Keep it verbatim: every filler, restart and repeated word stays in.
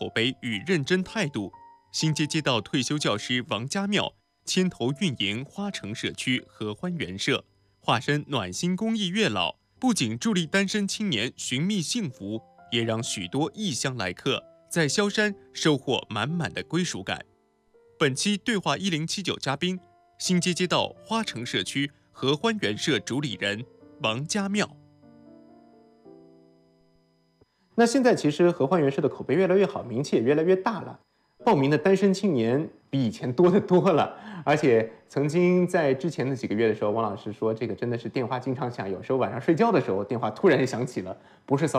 口碑与认真态度，新街街道退休教师王家庙牵头运营花城社区合欢园社，化身暖心公益月老，不仅助力单身青年寻觅幸福，也让许多异乡来客在萧山收获满满的归属感。本期对话一零七九嘉宾，新街街道花城社区合欢园社主理人王家庙。那现在其实合欢园社的口碑越来越好，名气也越来越大了，报名的单身青年比以前多得多了。而且曾经在之前的几个月的时候，王老师说这个真的是电话经常响，有时候晚上睡觉的时候电话突然响起了，不是骚扰